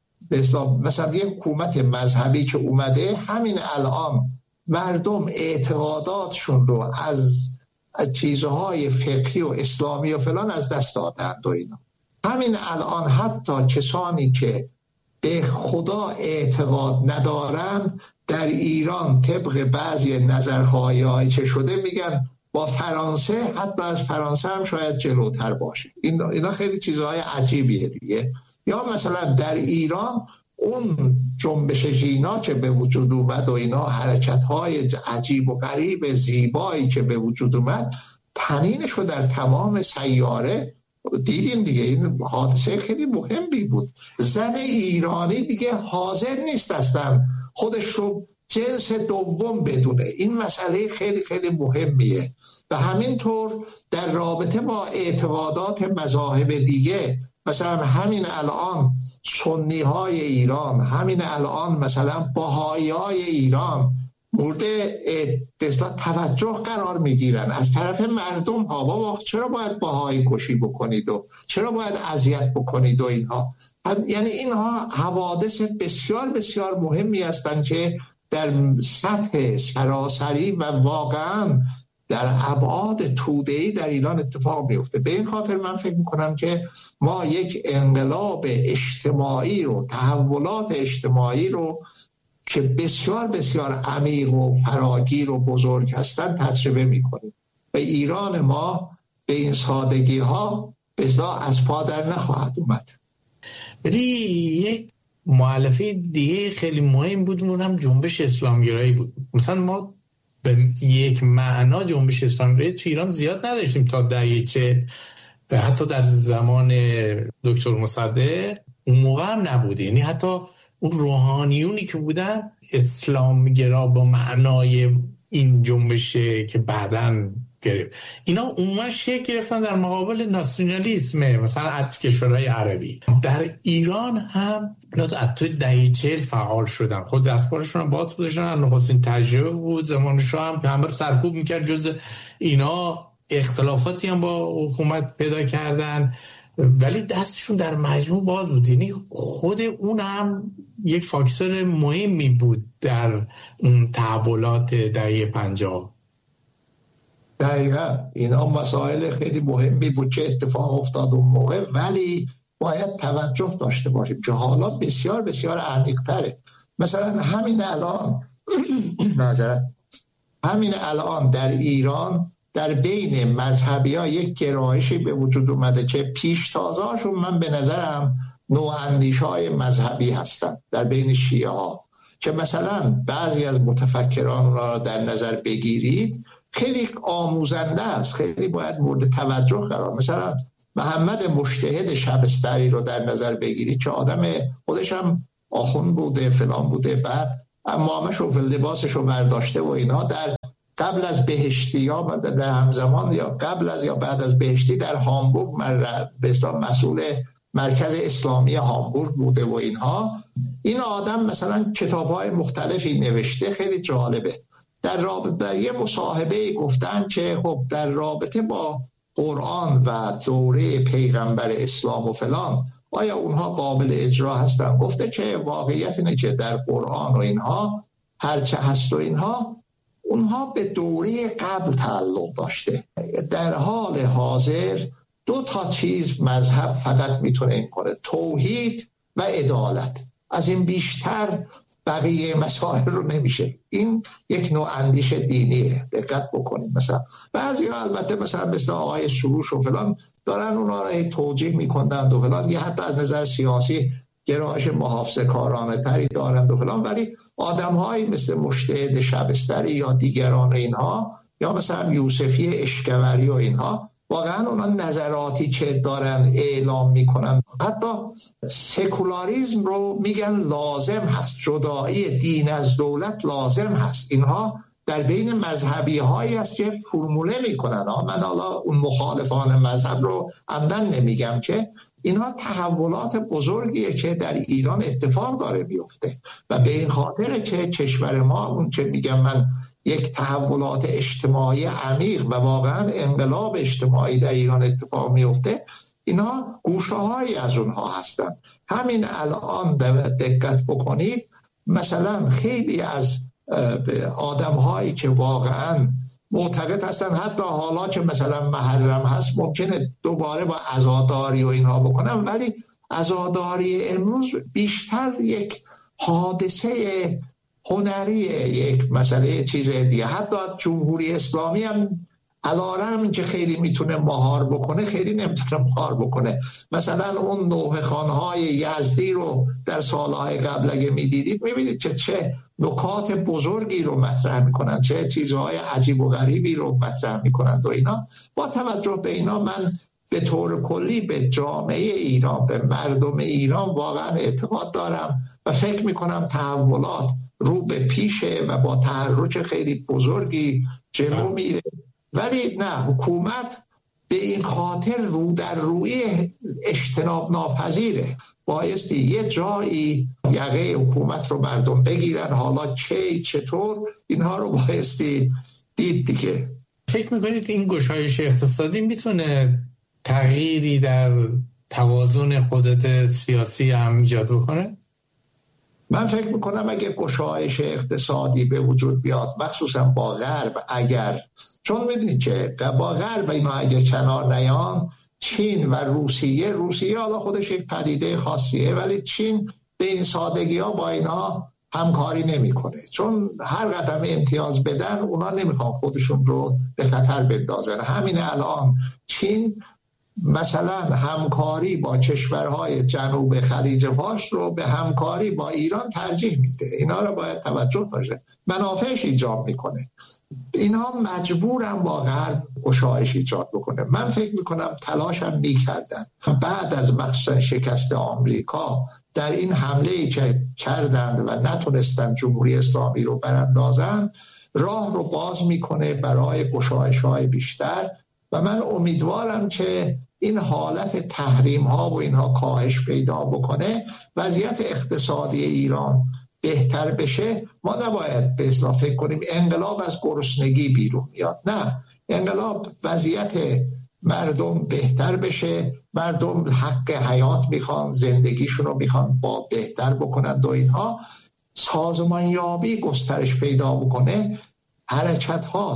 مثلا یک حکومت مذهبی که اومده همین الان مردم اعتقاداتشون رو از چیزهای فقهی و اسلامی و فلان از دست دادند و اینا. همین الان حتی کسانی که به خدا اعتقاد ندارند در ایران طبق بعضی نظرخواهی‌هایی که شده میگن با فرانسه، حتی از فرانسه هم شاید جلوتر باشه. اینا خیلی چیزهای عجیبیه دیگه. یا مثلا در ایران اون جنبش ژینا که به وجود اومد و اینا، حرکت‌های عجیب و غریب زیبایی که به وجود اومد، تنینش رو در تمام سیاره دیدیم دیگه. این حادثه خیلی مهمی بود. زن ایرانی دیگه حاضر نیست اصلا خودش رو جنس دوم بدونه. این مسئله خیلی خیلی مهمیه. و همینطور در رابطه با اعتقادات مذاهب دیگه، مثلا همین الان سنی های ایران، همین الان مثلا بهایی های ایران مورد توجه قرار میگیرن از طرف مردم ها. بابا چرا باید بهایی کشی بکنید و چرا باید اذیت بکنید و اینها. یعنی اینها حوادث بسیار بسیار مهمی هستند که در سطح سراسری و واقعا در ابعاد توده‌ای در ایران اتفاق میفته. به این خاطر من فکر میکنم که ما یک انقلاب اجتماعی رو، تحولات اجتماعی رو که بسیار بسیار عمیق و فراگیر و بزرگ هستن تجربه میکنیم و ایران ما به این سادگی ها بزا از پا در نخواهد اومد. ولی یک مؤلفه دیگه خیلی مهم بود، اون هم جنبش اسلامگرایی بود. مثلا ما به یک معنا جنبش اسلامگرایی تو ایران زیاد نداشتیم تا دهه 40، حتی در زمان دکتر مصدق اون موقع هم نبوده. یعنی حتی اون روحانیونی که بودن اسلامگرا با معنای این جنبشه که بعداً گرفت، اینا عموما شکل گرفتن در مقابل ناسیونالیسم مثلا از کشورهای عربی. در ایران هم اینا تو دهه 40 فعال شدن، خود دستگاهشون هم باز بودشن، نخستین تجربه بود. زمان شاه هم همه رو سرکوب میکرد، جز اینا اختلافاتی هم با حکومت پیدا کردن ولی دستشون در مجموع باز بود. یعنی خود اون هم یک فاکتور مهمی بود در اون تحولات دهه 50. دقیقا اینا مسائل خیلی مهمی بود که اتفاق افتاد اون موقع، ولی باید توجه داشته باشیم که حالا بسیار بسیار عمیق‌تره. مثلا همین الان در ایران در بین مذهبی ها یک گرایشی به وجود اومده که پیشتازهاشون من به نظرم نواندیش های مذهبی هستن در بین شیعه ها، که مثلا بعضی از متفکران اونا را در نظر بگیرید خیلی آموزنده است، خیلی باید مورد توجه قرار. مثلا محمد مجتهد شبستری رو در نظر بگیرید که آدم خودش هم آخوند بوده فلان بوده، بعد امامش و لباسش رو برداشته و اینا، در قبل از بهشتی یا در همزمان یا قبل از یا بعد از بهشتی در هامبورگ مسئول مرکز اسلامی هامبورگ بوده و اینها. این آدم مثلا کتاب‌های مختلفی نوشته، خیلی جالبه. در رابطه یه مصاحبه گفتن که خب در رابطه با قرآن و دوره پیغمبر اسلام و فلان آیا اونها قابل اجرا هستن؟ گفته که واقعیت اینه که در قرآن و اینها هرچه هست و اینها اونها به دوره قبل تعلق داشته. در حال حاضر 2 چیز مذهب فقط میتونه این کنه: توحید و عدالت. از این بیشتر بقیه مسائل رو نمیشه. این یک نوع اندیش دینیه، دقت بکنیم. مثلا بعضی‌ها البته مثلا مثل آقای سروش و فلان دارن اونا رو توجیه میکنند و فلان، یا حتی از نظر سیاسی گرایش محافظه‌کارانه تری دارند و فلان، ولی آدم‌هایی مثل مجتهد شبستری یا دیگران اینها یا مثلا یوسفی اشکوری و اینها واقعا اونا نظراتی که دارن اعلام میکنن، حتی سکولاریسم رو میگن لازم هست، جدایی دین از دولت لازم هست. اینها در بین مذهبی هایی است که فرموله میکنن. من حالا اون مخالفان مذهب رو عمدن نمیگم، که اینها تحولات بزرگیه که در ایران اتفاق داره بیفته و به این خاطر که کشور ما اون که میگم من یک تحولات اجتماعی عمیق و واقعا انقلاب اجتماعی در ایران اتفاق میفته، اینا گوشه‌هایی از اونها هستن. همین الان دقت بکنید، مثلا خیلی از آدم‌هایی که واقعا معتقد هستن حتی حالا که مثلا محرم هست ممکنه دوباره با عزاداری و اینها بکنن، ولی عزاداری امروز بیشتر یک حادثه هنریه، یک مسئله چیز دیگه. حتی جمهوری اسلامی هم علارغم این که خیلی میتونه مهار بکنه، خیلی نمیتونه مهار بکنه. مثلا اون نوحه خانهای یزدی رو در سالهای قبل اگه میدیدید میبینید که چه نکات بزرگی رو مطرح میکنن، چه چیزهای عجیب و غریبی رو مطرح میکنن و اینا. با توجه به اینا من به طور کلی به جامعه ایران، به مردم ایران واقعا اعتقاد دارم و فکر میکنم تحولات رو به پیشه و با تحرک خیلی بزرگی جلو میره. ولی نه، حکومت به این خاطر رو در روی اجتناب ناپذیره. بایستی یه جایی یقه حکومت رو مردم بگیرن، حالا چطور اینها رو بایستی دید دیگه. فکر میکنید این گشایش اقتصادی میتونه تغییری در توازن قدرت سیاسی هم ایجاد بکنه؟ من فکر میکنم اگه گشایش اقتصادی به وجود بیاد، مخصوصا با غرب، چون میدونید که با غرب اینا اگه کنار نیان، چین و روسیه حالا خودش یک پدیده خاصیه، ولی چین به این سادگی ها با اینا همکاری نمیکنه، چون هر قدم امتیاز بدن اونا نمیخوان خودشون رو به خطر بندازن. همین الان چین مثلا همکاری با کشورهای جنوب خلیج فارس رو به همکاری با ایران ترجیح میده. اینا رو باید توجه باشه، منافعش ایجاد میکنه. اینها مجبورن با غرب گشایش ایجاد بکنه. من فکر میکنم تلاشم میکردن بعد از مخصوصا شکست آمریکا در این حمله‌ای که کردند و نتونستن جمهوری اسلامی رو براندازن، راه رو باز میکنه برای گشایش‌های بیشتر و من امیدوارم که این حالت تحریم ها و اینها کاهش پیدا بکنه، وضعیت اقتصادی ایران بهتر بشه. ما نباید به اصطلاح فکر کنیم انقلاب از گرسنگی بیرون میاد، نه، انقلاب وضعیت مردم بهتر بشه، مردم حق حیات میخوان، زندگیشون رو میخوان با بهتر بکنند و اینها سازمانیابی گسترش پیدا بکنه. حرکت ها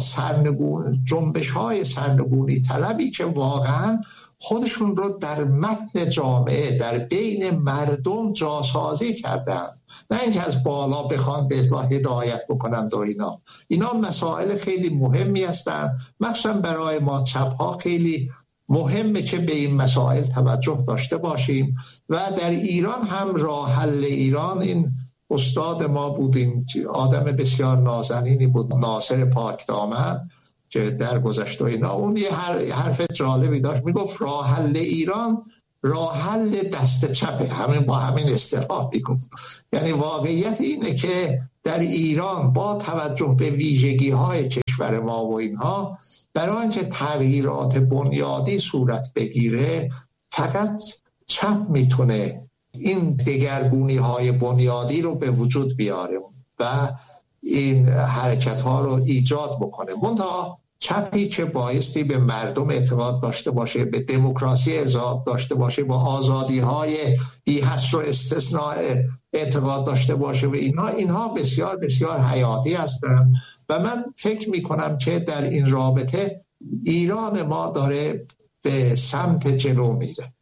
جنبش های سرنگونی طلبی که واقعا خودشون رو در متن جامعه در بین مردم جاسازی کردن، نه اینکه از بالا بخوان به اصلاح هدایت بکنند و اینا مسائل خیلی مهمی هستند. مخصوصا برای ما چپ ها خیلی مهمه که به این مسائل توجه داشته باشیم و در ایران هم راه حل ایران، این استاد ما بود، این آدم بسیار نازنینی بود، ناصر پاکدامن، که در گذشته اینا اون یه حرف جالبی داشت، میگفت راه حل ایران راه حل دست چپه، همین با همین اصطلاح میگفت. یعنی واقعیت اینه که در ایران با توجه به ویژگی های کشور ما و اینها، برای اینکه تغییرات بنیادی صورت بگیره فقط چپ میتونه این دگرگونی های بنیادی رو به وجود بیاره و این حرکت ها رو ایجاد بکنه. منتها چپی که بایستی به مردم اعتقاد داشته باشه، به دموکراسی اعتقاد داشته باشه، با آزادی های بی حصر و استثناء اعتقاد داشته باشه و اینها بسیار بسیار حیاتی هستند و من فکر می کنم که در این رابطه ایران ما داره به سمت جلو میره.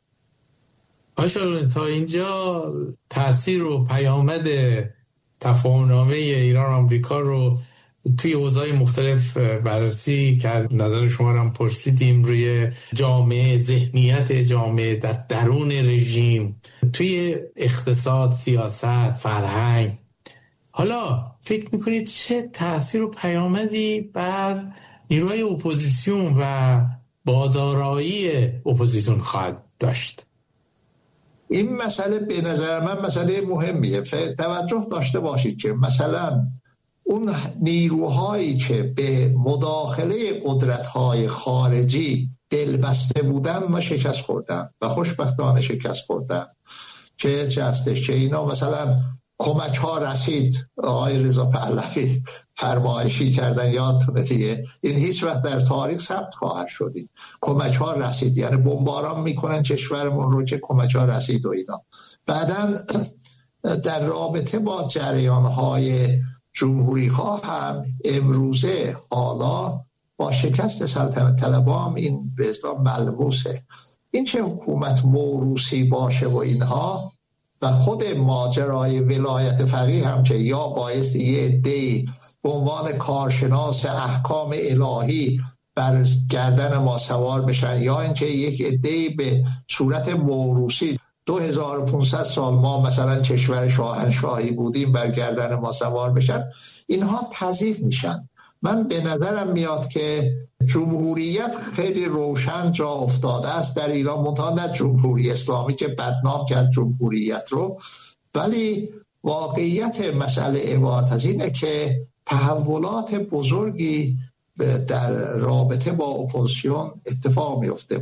آشارون تا اینجا تأثیر و پیامد تفاهم‌نامه ایران آمریکا رو توی حوزه‌های مختلف بررسی کرد. نظر شما رو هم پرسیدیم روی جامعه، ذهنیت جامعه در درون رژیم، توی اقتصاد، سیاست، فرهنگ. حالا فکر میکنید چه تأثیر و پیامدی بر نیروهای اپوزیسیون و بازآرایی اپوزیسیون خواهد داشت؟ این مسئله به نظر من مسئله مهمیه. توجه داشته باشید که مثلا اون نیروهایی که به مداخله قدرت‌های خارجی دلبسته بودن و شکست خوردن و خوشبختانه شکست خوردن، چه هستش که اینا مثلا کمک ها رسید، آقای رضا پهلوی فرمایشی کردن، یادتونه دیگه، این هیچ وقت در تاریخ ثبت خواهد شد. کمک ها رسید، یعنی بمباران میکنن کشورمون رو که کمک ها رسید و اینا. بعدن در رابطه با جریان های جمهوری ها هم امروزه حالا با شکست سلطنت طلبان این به اصطلاح ملموسه. این چه حکومت موروثی باشه و اینها و خود ماجرای ولایت فقیه هم که یا بایست یه عده‌ای به عنوان کارشناس احکام الهی بر گردن ما سوار بشن، یا اینکه یک عده‌ای به صورت موروثی 2500 سال ما مثلا کشور شاهنشاهی بودیم بر گردن ما سوار بشن، اینها تضعیف میشن. من به نظرم میاد که جمهوریت خیلی روشن جا افتاده است در ایران، منتها نه جمهوری اسلامی که بدنام کرد جمهوریت رو، ولی واقعیت مسئله عبارت از اینه که تحولات بزرگی در رابطه با اپوزیسیون اتفاق میفته.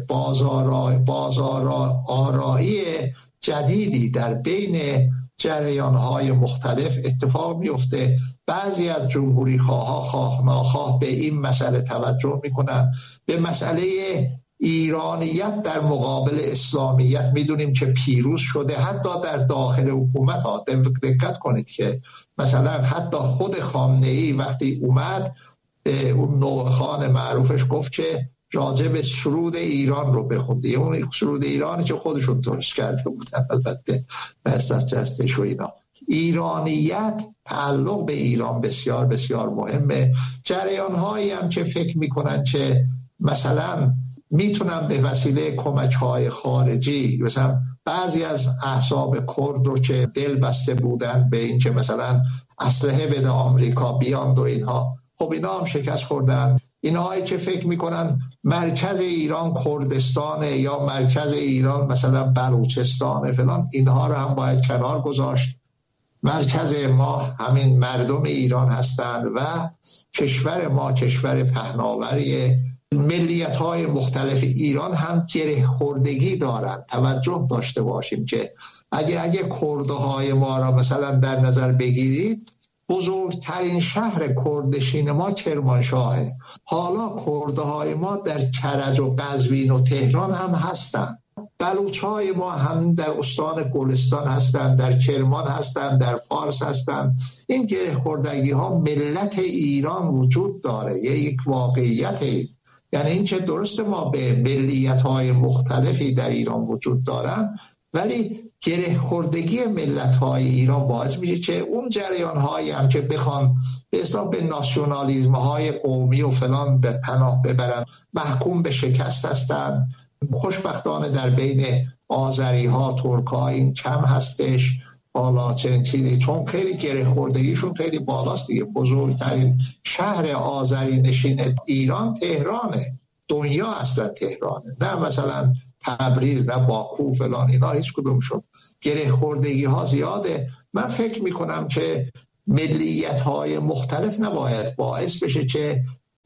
بازآرایی جدیدی در بین جریان‌های مختلف اتفاق میفته. بعضی از جمهوری خواه ناخواه به این مسئله توجه میکنن، به مسئله ایرانیت در مقابل اسلامیت. میدونیم که پیروز شده حتی در داخل حکومت ها. دقت کنید که مثلا حتی خود خامنه‌ای وقتی اومد، اون نوخان معروفش گفت که راجع به سرود ایران رو بخوندی، اون سرود ایرانی که خودشون درست کرده بودن، البته بس از جستش و اینا. ایرانیت، تعلق به ایران بسیار بسیار مهمه. جریان هایی هم که فکر میکنن که مثلا میتونن به وسیله کمک های خارجی، مثلا بعضی از احزاب کرد رو که دل بسته بودن به این که مثلا اسلحه بده آمریکا بیاند و اینها، خب اینا هم شکست خوردن. اینهایی که فکر میکنن مرکز ایران کردستانه یا مرکز ایران مثلا بلوچستانه فلان، اینها رو هم باید کنار گذاشت. مرکز ما همین مردم ایران هستند و کشور ما کشور پهناوریه. ملیت‌های مختلف ایران هم گره خوردگی دارند. توجه داشته باشیم که اگه کردهای ما را مثلا در نظر بگیرید، بزرگترین شهر کردنشین ما کرمانشاهه. حالا کردهای ما در کرج و قزوین و تهران هم هستند. بلوچ‌های ما هم در استان گلستان هستند، در کرمان هستند، در فارس هستند. این گره خوردگی ها ملت ایران وجود داره، یک واقعیته. یعنی این که درست ما به ملیت‌های مختلفی در ایران وجود دارن، ولی گره خوردگی ملت‌های ایران باعث میشه که اون جریان‌هایی هم که بخوان به اصطلاح به ناسیونالیسم‌های قومی و فلان به پناه ببرن، محکوم به شکست هستن. خوشبختانه در بین آذری‌ها، ترک‌ها این کم هستش. حالا چنین چیزی، چون خیلی گره خوردگیشون خیلی بالاست دیگه. بزرگترین شهر آذری نشین ایران تهرانه، دنیا اصلا تهرانه، نه مثلا تبریز، نه باکو فلان، اینا هیچ کدومشون. گره خوردگی ها زیاده. من فکر میکنم که ملیت های مختلف نباید باعث بشه که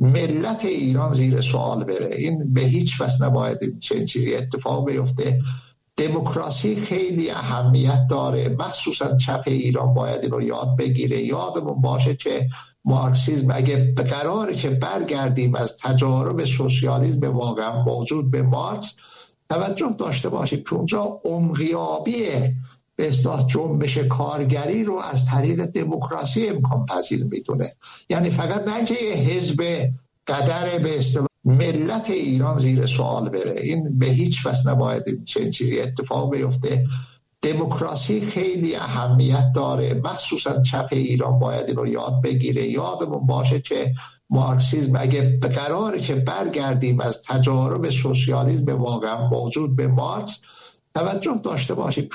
ملت ایران زیر سوال بره. این به هیچ وجه نباید چنین چیزی اتفاق بیفته. دموکراسی خیلی اهمیت داره، مخصوصا چپ ایران باید اینو یاد بگیره. یادمون باشه که مارکسیسم اگه قراره که برگردیم از تجارب سوسیالیسم واقعا موجود به مارکس، توجه داشته باشیم که اونجا عمقیابی به اصطلاح جنبش کارگری رو از طریق دموکراسی امکان پذیر میدونه. یعنی فقط نه که یه حزب قدر به اصطلاح ملت ایران زیر سوال بره. این به هیچ وجه نباید چنین چیزی اتفاق بیفته. دموکراسی خیلی اهمیت داره، مخصوصا چپ ایران باید اینو یاد بگیره. یادمون باشه که مارکسیسم اگه قراره که برگردیم از تجارب سوسیالیسم واقعا موجود به مارکس، توجه داشته باشیم